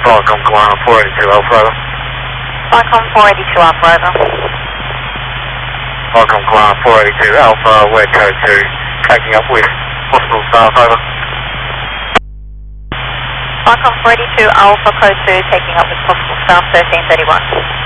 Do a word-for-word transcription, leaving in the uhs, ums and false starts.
Falcon Command four eighty-two Alpha over. Falcon four eighty-two Alpha over. Falcon Command four eighty-two Alpha, we're code two, taking up with possible staff over. Falcon four eighty-two Alpha code two, taking up with possible staff thirteen thirty-one.